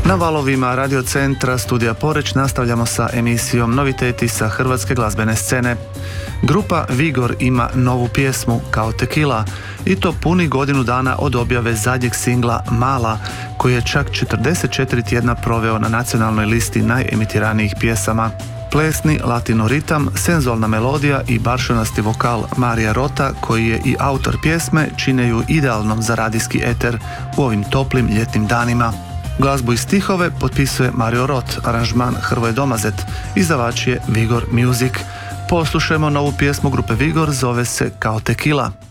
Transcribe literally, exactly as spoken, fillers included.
Na valovima Radio Centra Studija Poreć nastavljamo sa emisijom Noviteti sa hrvatske glazbene scene. Grupa Vigor ima novu pjesmu Kao tekila i to puni godinu dana od objave zadnjeg singla Mala, koji je čak četrdeset četiri tjedna proveo na nacionalnoj listi najemitiranijih pjesama. Plesni latino ritam, senzualna melodija i baršunasti vokal Marija Rota, koji je i autor pjesme, čine ju idealnom za radijski eter u ovim toplim ljetnim danima. Glazbu i stihove potpisuje Mario Rot, aranžman Hrvoje Domazet, izdavač je Vigor Music. Poslušajmo novu pjesmu grupe Vigor, zove se Kao tekila.